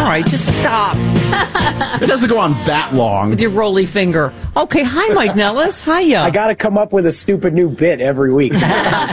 right, just stop. It doesn't go on that long. With your roly finger. Okay, hi, Mike Nellis. Hiya. I got to come up with a stupid new bit every week. Can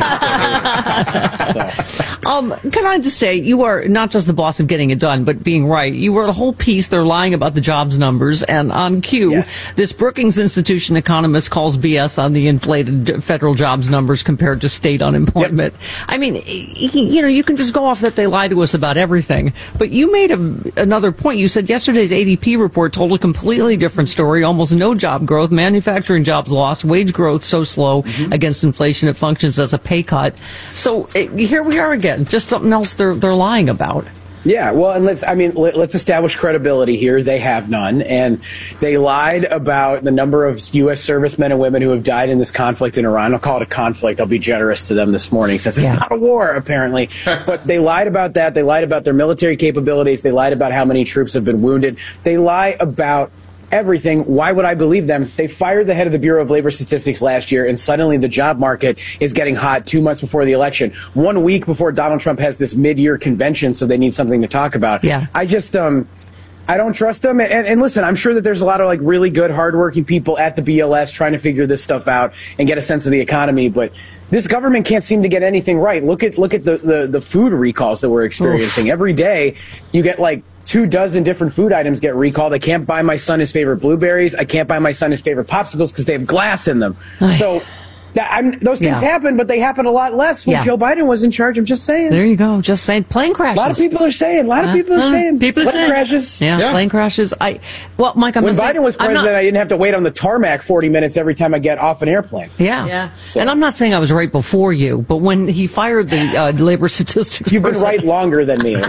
I just say, you are not just the boss of getting it done, but being right. You wrote a whole piece, they're lying about the jobs numbers, and on cue, yes. This Brookings Institution economist calls BS on the inflated federal jobs numbers compared to state unemployment. Yep. I mean, you can just go off that they lie to us about everything, but you made another point. You said yesterday's ADP report told a completely different story, almost no job growth, manufacturing jobs lost, wage growth so slow against inflation it functions as a pay cut. So here we are again, just something else they're lying about. Yeah, well, and let's establish credibility here. They have none, and they lied about the number of U.S. servicemen and women who have died in this conflict in Iran. I'll call it a conflict. I'll be generous to them this morning, since it's not a war, apparently. But they lied about that. They lied about their military capabilities. They lied about how many troops have been wounded. They lie about everything. Why would I believe them? They fired the head of the Bureau of Labor Statistics last year, and suddenly the job market is getting hot 2 months before the election, 1 week before Donald Trump has this mid-year convention, so they need something to talk about. Yeah. I don't trust them. And listen, I'm sure that there's a lot of really good, hardworking people at the BLS trying to figure this stuff out and get a sense of the economy, but this government can't seem to get anything right. Look at the food recalls that we're experiencing. Oof. Every day you get 24 different food items get recalled. I can't buy my son his favorite blueberries. I can't buy my son his favorite popsicles because they have glass in them. So those things happen, but they happen a lot less when Joe Biden was in charge. I'm just saying. There you go. Just saying. Plane crashes. A lot of people are saying. Plane crashes. Yeah, plane crashes. Mike, when Biden was president, I didn't have to wait on the tarmac 40 minutes every time I get off an airplane. Yeah. So. And I'm not saying I was right before you, but when he fired the labor statistics You've been right longer than me.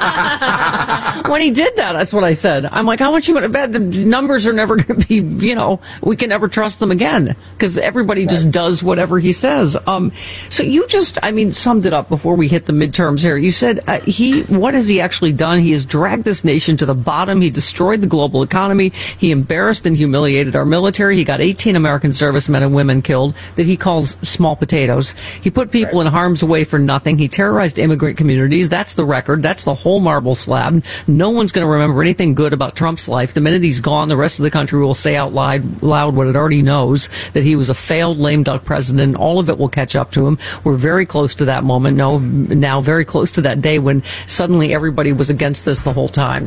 When he did that, that's what I said. I'm like, I want you to bet the numbers are never going to be, we can never trust them again because everybody just does whatever he says. So you just, summed it up before we hit the midterms here. You said what has he actually done? He has dragged this nation to the bottom. He destroyed the global economy. He embarrassed and humiliated our military. He got 18 American servicemen and women killed that he calls small potatoes. He put people in harm's way for nothing. He terrorized immigrant communities. That's the record. That's the whole marble slab. No one's going to remember anything good about Trump's life. The minute he's gone, the rest of the country will say out loud what it already knows, that he was a failed lame duck president. All of it will catch up to him. We're very close to that moment. Now very close to that day when suddenly everybody was against this the whole time.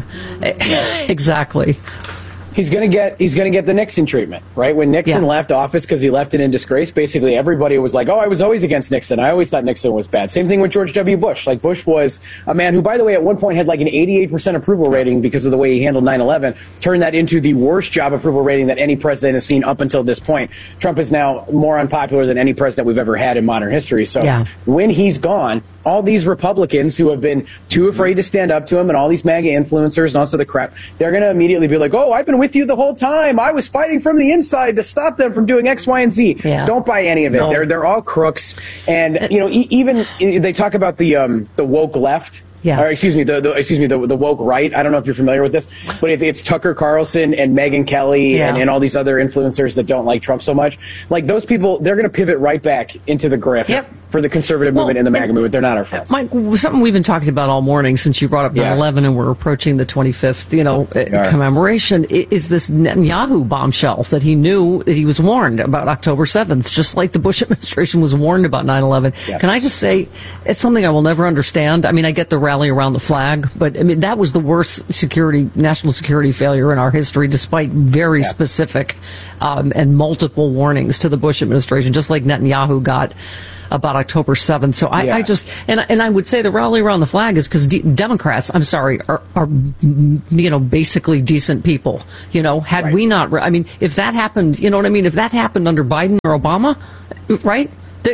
Exactly. He's going to get the Nixon treatment, right? When Nixon left office because he left it in disgrace, basically everybody was like, oh, I was always against Nixon. I always thought Nixon was bad. Same thing with George W. Bush. Bush was a man who, by the way, at one point had an 88% approval rating because of the way he handled 9/11, turned that into the worst job approval rating that any president has seen up until this point. Trump is now more unpopular than any president we've ever had in modern history. So when he's gone, all these Republicans who have been too afraid to stand up to him and all these MAGA influencers and all sorts of crap, they're going to immediately be like, oh, I've been with you the whole time. I was fighting from the inside to stop them from doing X, Y, and Z. Yeah. Don't buy any of it. No. They're all crooks. And, even they talk about the woke left. Yeah. Or excuse me, the woke right. I don't know if you're familiar with this, but it's Tucker Carlson and Megyn Kelly and all these other influencers that don't like Trump so much. Those people, they're going to pivot right back into the grift for the conservative movement and the MAGA movement. They're not our friends. Mike, something we've been talking about all morning since you brought up 9/11 and we're approaching the 25th, commemoration is this Netanyahu bombshell that he knew that he was warned about October 7th, just like the Bush administration was warned about 9/11. Yeah. Can I just say it's something I will never understand? I get the rally around the flag, but that was the worst national security failure in our history, despite very specific and multiple warnings to the Bush administration, just like Netanyahu got about October 7th. So I just, and I would say the rally around the flag is because Democrats, are basically decent people. Had we not, if that happened, if that happened under Biden or Obama, right?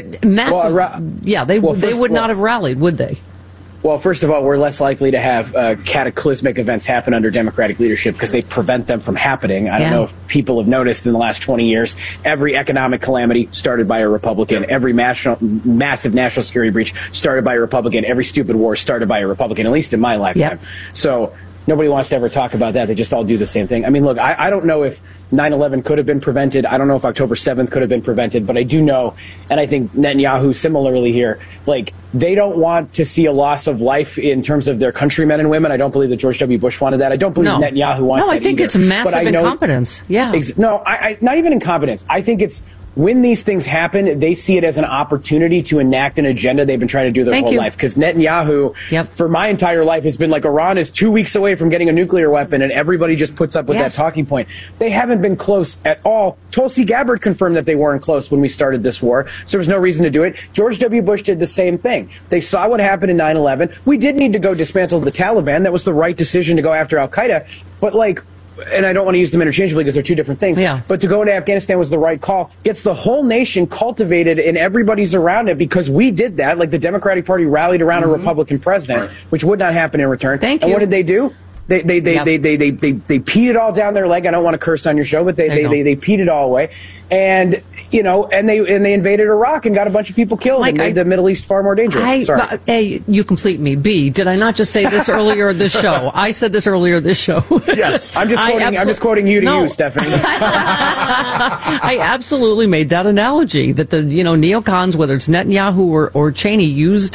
They would not have rallied, would they? Well, first of all, we're less likely to have cataclysmic events happen under Democratic leadership because they prevent them from happening. I don't know if people have noticed in the last 20 years, every economic calamity started by a Republican. Every massive national security breach started by a Republican. Every stupid war started by a Republican, at least in my lifetime. So Nobody wants to ever talk about that. They just all do the same thing. I mean, look, I don't know if 9/11 could have been prevented. I don't know if October 7th could have been prevented, but I do know, and I think Netanyahu similarly here, like, they don't want to see a loss of life in terms of their countrymen and women. I don't believe that George W. Bush wanted that. I don't believe Netanyahu wants that No, I think either. it's massive incompetence. Yeah. Not even incompetence. I think it's when these things happen, they see it as an opportunity to enact an agenda they've been trying to do their whole life. Because Netanyahu, for my entire life, has been like, Iran is 2 weeks away from getting a nuclear weapon, and everybody just puts up with that talking point. They haven't been close at all. Tulsi Gabbard confirmed that they weren't close when we started this war, so there was no reason to do it. George W. Bush did the same thing. They saw what happened in 9/11. We did need to go dismantle the Taliban. That was the right decision to go after al-Qaeda. But, like, and I don't want to use them interchangeably because they're two different things, but to go into Afghanistan was the right call. Gets the whole nation cultivated and everybody's around it because we did that. Like, the Democratic Party rallied around a Republican president, which would not happen in return. And what did they do? They peed it all down their leg. I don't want to curse on your show, but they peed it all away. And, you know, and they invaded Iraq and got a bunch of people killed and made the Middle East far more dangerous. Sorry. A, you complete me. B, did I not just say this earlier this show? I said this earlier this show. Yes. I'm just quoting you to you, Stephanie. I absolutely made that analogy that the, neocons, whether it's Netanyahu or Cheney, used,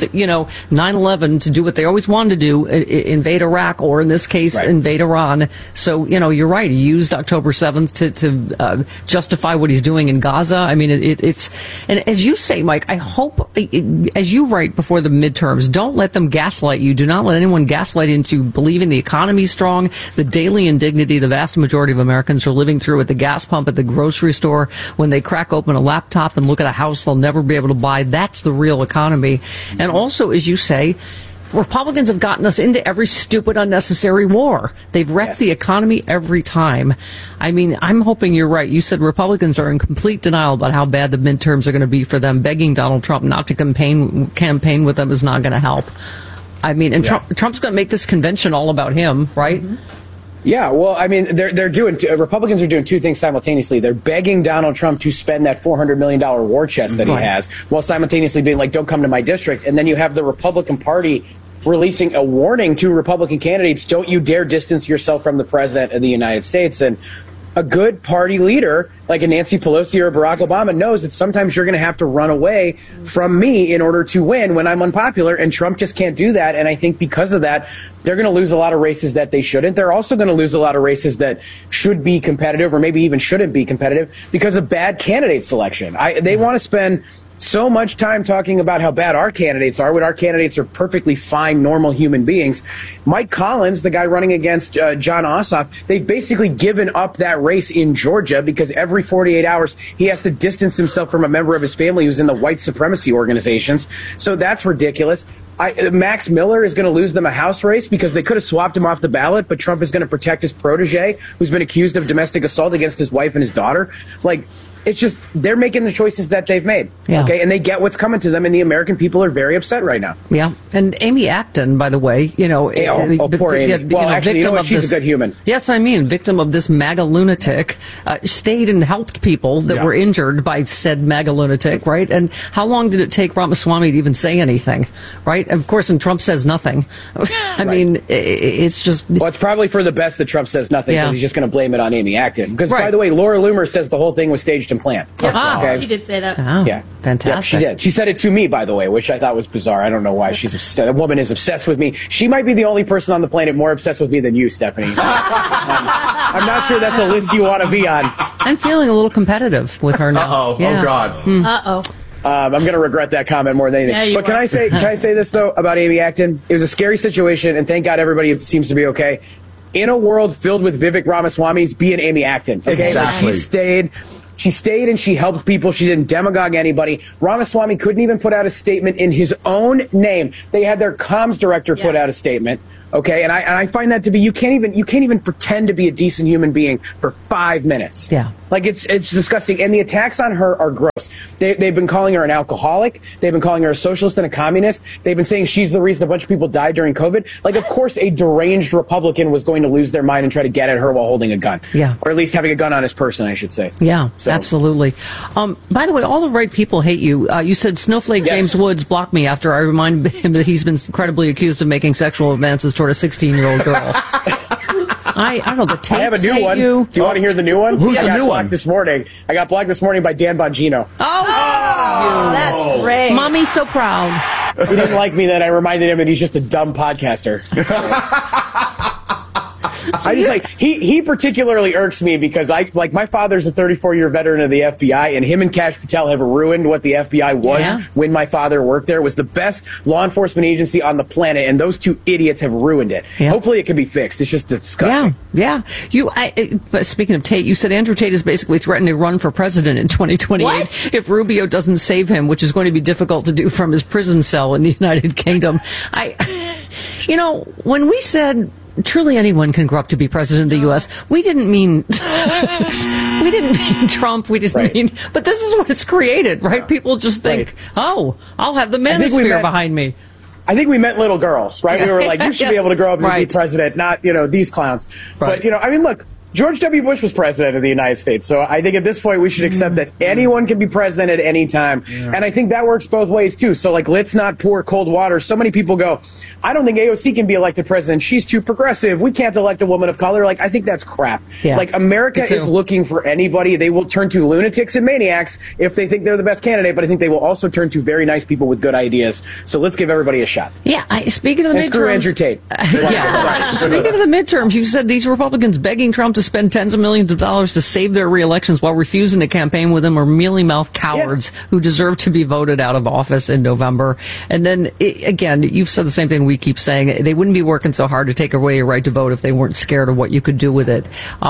9/11 to do what they always wanted to do, invade Iraq, or in this case, invade Iran. So, you're right. He used October 7th to justify what he's doing in Gaza. I mean, it's, and as you say, Mike, I hope, as you write before the midterms, don't let them gaslight you. Do not let anyone gaslight you into believing the economy's strong, the daily indignity the vast majority of Americans are living through at the gas pump, at the grocery store, when they crack open a laptop and look at a house they'll never be able to buy. That's the real economy. And also, as you say, Republicans have gotten us into every stupid, unnecessary war. They've wrecked the economy every time. I mean, I'm hoping you're right. You said Republicans are in complete denial about how bad the midterms are going to be for them. Begging Donald Trump not to campaign with them is not going to help. I mean, and Trump's going to make this convention all about him, right? Mm-hmm. Yeah, well, I mean, Republicans are doing two things simultaneously. They're begging Donald Trump to spend that $400 million war chest that he has, while simultaneously being like, don't come to my district. And then you have the Republican Party releasing a warning to Republican candidates, don't you dare distance yourself from the president of the United States. And a good party leader, like a Nancy Pelosi or Barack Obama, knows that sometimes you're going to have to run away from me in order to win when I'm unpopular, and Trump just can't do that. And I think because of that, they're going to lose a lot of races that they shouldn't. They're also going to lose a lot of races that should be competitive or maybe even shouldn't be competitive because of bad candidate selection. They want to spend so much time talking about how bad our candidates are when our candidates are perfectly fine, normal human beings. Mike Collins, the guy running against John Ossoff, they've basically given up that race in Georgia because every 48 hours he has to distance himself from a member of his family who's in the white supremacy organizations. So that's ridiculous. Max Miller is going to lose them a House race because they could have swapped him off the ballot, but Trump is going to protect his protege who's been accused of domestic assault against his wife and his daughter. Like, it's just, they're making the choices that they've made. Okay. And they get what's coming to them, and the American people are very upset right now. Yeah. And Amy Acton, by the way, poor Amy. Well, actually, she's a good human. Yes, I mean, victim of this MAGA lunatic, stayed and helped people that were injured by said MAGA lunatic, right? And how long did it take Ramaswamy to even say anything, right? Of course, and Trump says nothing. I mean, it's just... Well, it's probably for the best that Trump says nothing because he's just going to blame it on Amy Acton. Because, by the way, Laura Loomer says the whole thing was staged and planned. Yeah, she did say that. Oh, yeah, fantastic. Yeah, she did. She said it to me, by the way, which I thought was bizarre. I don't know why she's obsessed. A woman is obsessed with me. She might be the only person on the planet more obsessed with me than you, Stephanie. I'm not sure that's a list you want to be on. I'm feeling a little competitive with her now. Oh God. I'm going to regret that comment more than anything. But can I say this though about Amy Acton? It was a scary situation, and thank God everybody seems to be okay. In a world filled with Vivek Ramaswamys, be an Amy Acton. Okay, exactly. She stayed and she helped people. She didn't demagogue anybody. Ramaswamy couldn't even put out a statement in his own name. They had their comms director put out a statement. Okay, and I find that to be, you can't even pretend to be a decent human being for 5 minutes. Yeah. Like, it's disgusting. And the attacks on her are gross. They've been calling her an alcoholic. They've been calling her a socialist and a communist. They've been saying she's the reason a bunch of people died during COVID. Like, of course, a deranged Republican was going to lose their mind and try to get at her while holding a gun. Yeah. Or at least having a gun on his person, I should say. Yeah. So. Absolutely. By the way, all the right people hate you. You said Snowflake James Woods blocked me after I reminded him that he's been credibly accused of making sexual advances toward a 16-year-old girl. I don't know. The Tates I have a new one. You. Do you want to hear the new one? Who's the new one? I got blocked this morning by Dan Bongino. That's great. Mommy's so proud. He didn't like me that I reminded him that he's just a dumb podcaster. I just he particularly irks me because my father's a 34-year veteran of the FBI, and him and Kash Patel have ruined what the FBI was when my father worked there. It was the best law enforcement agency on the planet, and those two idiots have ruined it. Yeah. Hopefully it can be fixed. It's just disgusting. Yeah. But speaking of Tate, you said Andrew Tate is basically threatening to run for president in 2028 if Rubio doesn't save him, which is going to be difficult to do from his prison cell in the United Kingdom. When we said truly anyone can grow up to be president of the U.S., we didn't mean Trump. We didn't mean, but this is what it's created, right? Yeah. People just think, I'll have the manosphere behind me. I think we meant little girls, right? We were like, you should be able to grow up and be president, not, these clowns. Right. But, look, George W. Bush was president of the United States, so I think at this point we should accept that anyone can be president at any time, and I think that works both ways too. So let's not pour cold water. So many people go, I don't think AOC can be elected president. She's too progressive. We can't elect a woman of color. I think that's crap. Yeah. America is looking for anybody. They will turn to lunatics and maniacs if they think they're the best candidate, but I think they will also turn to very nice people with good ideas. So let's give everybody a shot. Yeah. Speaking of the midterms, screw Andrew Tate. Speaking of the midterms, you said these Republicans begging Trump to spend tens of millions of dollars to save their re-elections while refusing to campaign with him are mealy-mouthed cowards who deserve to be voted out of office in November. And then, again, you've said the same thing we keep saying. They wouldn't be working so hard to take away your right to vote if they weren't scared of what you could do with it.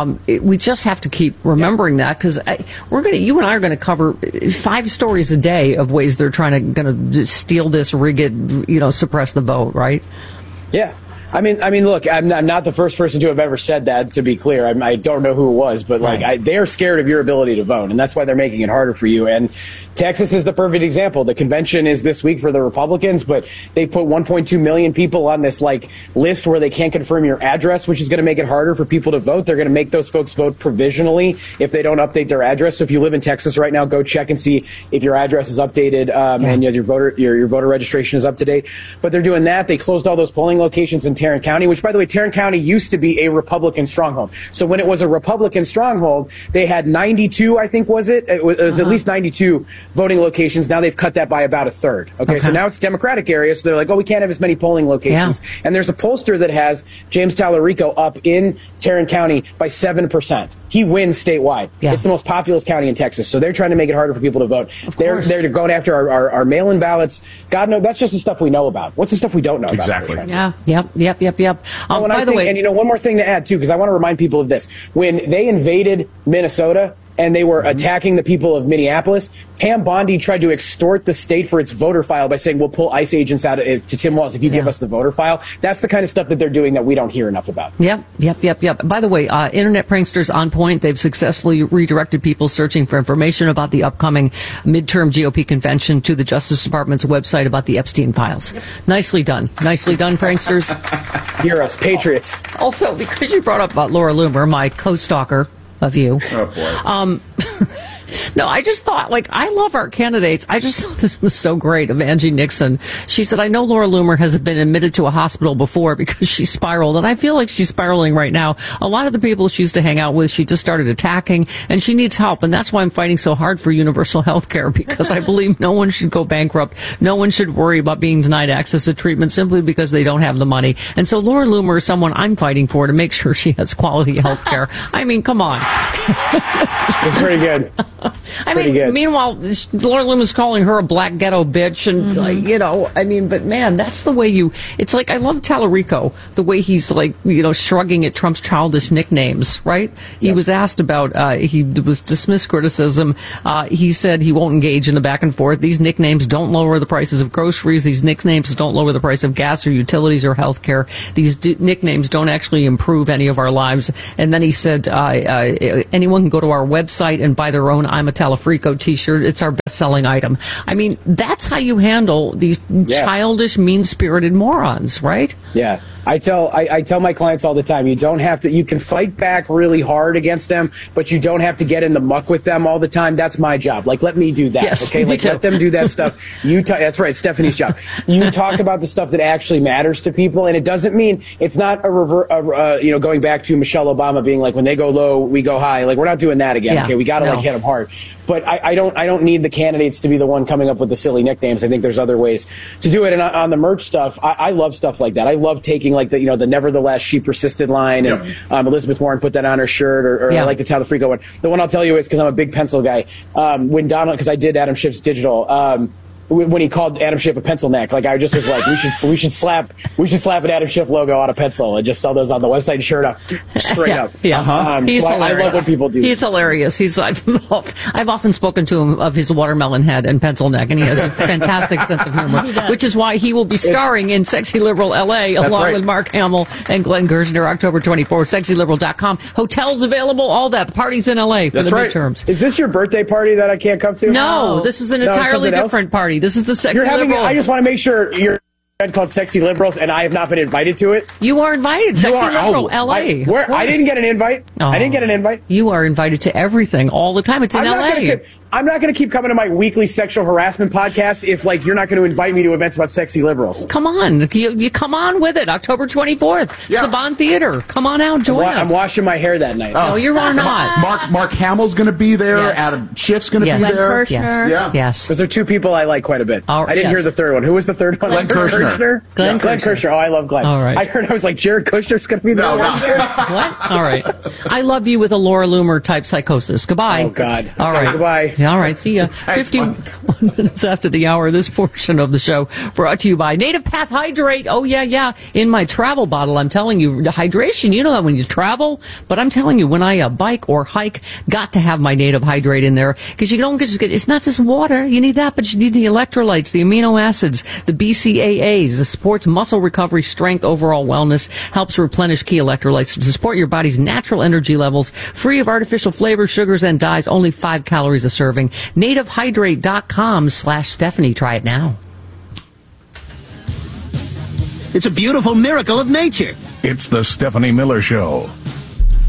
We just have to keep remembering that, because you and I are going to cover 5 stories a day of ways they're trying to steal this, rig it, suppress the vote, right? Yeah. I mean, look, I'm not the first person to have ever said that, to be clear. I don't know who it was, but they're scared of your ability to vote, and that's why they're making it harder for you. And Texas is the perfect example. The convention is this week for the Republicans, but they put 1.2 million people on this list where they can't confirm your address, which is going to make it harder for people to vote. They're going to make those folks vote provisionally if they don't update their address. So if you live in Texas right now, go check and see if your address is updated and your voter registration is up to date. But they're doing that. They closed all those polling locations in Tarrant County, which, by the way, Tarrant County used to be a Republican stronghold. So when it was a Republican stronghold, they had 92, I think, was it? It was at least 92 voting locations. Now they've cut that by about a third. Okay, so now it's Democratic area, so they're like, we can't have as many polling locations. Yeah. And there's a pollster that has James Tallarico up in Tarrant County by 7%. He wins statewide. Yeah. It's the most populous county in Texas, so they're trying to make it harder for people to vote. They're going after our mail-in ballots. God knows, that's just the stuff we know about. What's the stuff we don't know about? Exactly. Yeah. Yep. By the way, and one more thing to add too, because I want to remind people of this: when they invaded Minnesota and they were attacking the people of Minneapolis, Pam Bondi tried to extort the state for its voter file by saying, we'll pull ICE agents out to Tim Walz if you give us the voter file. That's the kind of stuff that they're doing that we don't hear enough about. Yep. By the way, internet pranksters on point. They've successfully redirected people searching for information about the upcoming midterm GOP convention to the Justice Department's website about the Epstein files. Yep. Nicely done, pranksters. Heroes, patriots. Also, because you brought up Laura Loomer, my co-stalker of you. Oh, boy. No, I just thought, I love our candidates. I just thought this was so great of Angie Nixon. She said, I know Laura Loomer has been admitted to a hospital before because she spiraled, and I feel like she's spiraling right now. A lot of the people she used to hang out with, she just started attacking, and she needs help, and that's why I'm fighting so hard for universal health care, because I believe no one should go bankrupt. No one should worry about being denied access to treatment simply because they don't have the money. And so Laura Loomer is someone I'm fighting for to make sure she has quality health care. I mean, come on. It's pretty good. Meanwhile, Laura Loomer is calling her a black ghetto bitch, and but man, that's the way it's like, I love Tallarico, the way he's shrugging at Trump's childish nicknames, right? Yep. He was asked about, he was dismissed criticism. He said he won't engage in the back and forth. These nicknames don't lower the prices of groceries. These nicknames don't lower the price of gas or utilities or health care. These nicknames don't actually improve any of our lives. And then he said, anyone can go to our website and buy their own own I'm a Talafrico t-shirt. It's our best-selling item. I mean, that's how you handle these childish, mean-spirited morons, right? Yeah. I tell my clients all the time, you don't have to, you can fight back really hard against them, but you don't have to get in the muck with them all the time. That's my job. Like, let me do that. Yes, okay. Like, let them do that stuff. That's right. Stephanie's job. You talk about the stuff that actually matters to people. And it doesn't mean it's not going back to Michelle Obama being like, when they go low, we go high. Like, we're not doing that again. Okay. We got to hit them hard. But I don't need the candidates to be the one coming up with the silly nicknames. I think there's other ways to do it. And on the merch stuff, I love stuff like that. I love taking like the nevertheless she persisted line, and Elizabeth Warren put that on her shirt, or I like the Talafrico one. The one I'll tell you is, because I'm a big pencil guy. Because I did Adam Schiff's digital. When he called Adam Schiff a pencil neck, like I just was like, we should slap an Adam Schiff logo on a pencil and just sell those on the website, straight up. Yeah. He's so hilarious. I love when people do. He's hilarious. I've often spoken to him of his watermelon head and pencil neck, and he has a fantastic sense of humor, which is why he will be starring in Sexy Liberal LA along with Mark Hamill and Glenn Gershner, October 24th. SexyLiberal.com. Hotels available, all that. The party's in LA for the midterms. Is this your birthday party that I can't come to? No, this is an entirely different party. This is the Sexy Liberal. I just want to make sure you're called Sexy Liberals, and I have not been invited to it. You are invited. Sexy Liberal LA. I didn't get an invite. I didn't get an invite. You are invited to everything all the time. It's in LA. I'm not going to keep coming to my weekly sexual harassment podcast if, like, you're not going to invite me to events about sexy liberals. Come on. You come on with it. October 24th. Saban Theater. Come on out. Join us. I'm washing my hair that night. No, you are not. Mark Hamill's going to be there. Yes. Adam Schiff's going to be there. Yes. Those are two people I like quite a bit. I didn't hear the third one. Who was the third one? Glenn Kirshner. Glenn Kirshner. Oh, I love Glenn. All right. I was like, Jared Kushner's going to be there. No. What? All right. I love you with a Laura Loomer type psychosis. Goodbye. Oh, God. All right. Goodbye. All right. See ya. 51 minutes after the hour, this portion of the show brought to you by Native Path Hydrate. Oh, yeah. In my travel bottle, I'm telling you, the hydration, you know that when you travel, but I'm telling you, when I bike or hike, got to have my Native Hydrate in there, because you don't just get, it's not just water, you need that, but you need the electrolytes, the amino acids, the BCAAs, the supports muscle recovery, strength, overall wellness, helps replenish key electrolytes to support your body's natural energy levels, free of artificial flavors, sugars, and dyes, only 5 calories a serving. NativeHydrate.com/Stephanie. Try it now. It's a beautiful miracle of nature. It's the Stephanie Miller Show.